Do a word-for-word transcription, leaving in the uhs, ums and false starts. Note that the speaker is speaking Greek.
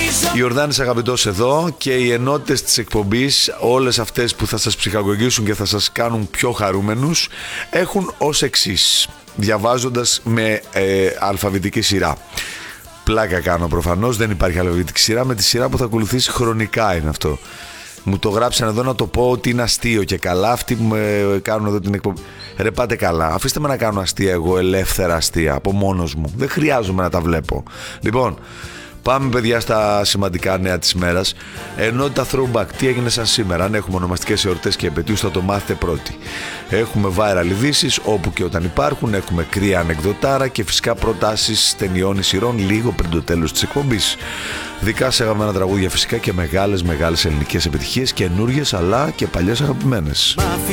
Η Ορδάνης Αγαπητός εδώ και οι ενότητες της εκπομπής, όλες αυτές που θα σας ψυχαγωγήσουν και θα σας κάνουν πιο χαρούμενους, έχουν ως εξής, διαβάζοντας με ε, αλφαβητική σειρά. Πλάκα κάνω προφανώς, δεν υπάρχει αλφαβητική σειρά, με τη σειρά που θα ακολουθήσει χρονικά είναι αυτό. Μου το γράψαν εδώ να το πω ότι είναι αστείο και καλά. Αυτοί που με κάνουν εδώ την εκπομπή, ρε πάτε καλά, αφήστε με να κάνω αστεία εγώ, ελεύθερα αστεία από μόνος μου. Δεν χρειάζομαι να τα βλέπω. Λοιπόν, πάμε παιδιά στα σημαντικά νέα της μέρας. Ενότητα throwback, τι έγινε σαν σήμερα. Αν έχουμε ονομαστικές εορτές και επετείους θα το μάθετε πρώτοι. Έχουμε viral ειδήσεις όπου και όταν υπάρχουν. Έχουμε κρύα ανεκδοτάρα και φυσικά προτάσεις ταινιών ή σειρών λίγο πριν το τέλος της εκπομπής. Δικά σε αγαπημένα τραγούδια φυσικά και μεγάλες μεγάλες ελληνικές επιτυχίες, καινούργιες αλλά και παλιές αγαπημένες.